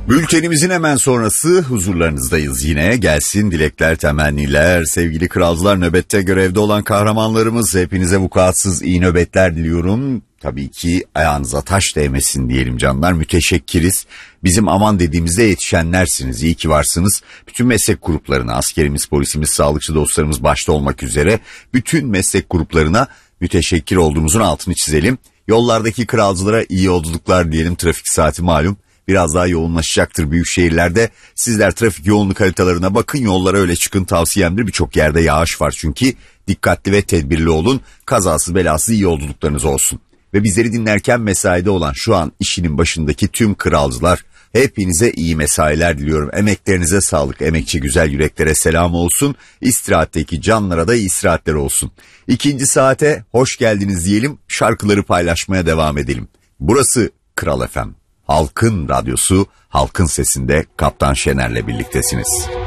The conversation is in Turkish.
Bültenimizin hemen sonrası huzurlarınızdayız yine. Gelsin dilekler, temenniler. Sevgili kralcılar, nöbette görevde olan kahramanlarımız, hepinize vukuatsız iyi nöbetler diliyorum. Tabii ki ayağınıza taş değmesin diyelim canlar, müteşekkiriz. Bizim aman dediğimizde yetişenlersiniz, iyi ki varsınız. Bütün meslek gruplarına, askerimiz, polisimiz, sağlıkçı dostlarımız başta olmak üzere bütün meslek gruplarına müteşekkir olduğumuzun altını çizelim. Yollardaki kralcılara iyi yolculuklar diyelim, trafik saati malum. Biraz daha yoğunlaşacaktır büyük şehirlerde. Sizler trafik yoğunluk haritalarına bakın, yollara öyle çıkın tavsiyemdir. Birçok yerde yağış var çünkü. Dikkatli ve tedbirli olun. Kazasız belasız iyi yolculuklarınız olsun. Ve bizleri dinlerken mesaide olan, şu an işinin başındaki tüm kralcılar, hepinize iyi mesailer diliyorum. Emeklerinize sağlık, emekçi güzel yüreklere selam olsun. İstirahatteki canlara da iyi istirahatler olsun. İkinci saate hoş geldiniz diyelim, şarkıları paylaşmaya devam edelim. Burası Kral FM. Halkın radyosu, halkın sesinde Kaptan Şener'le birliktesiniz.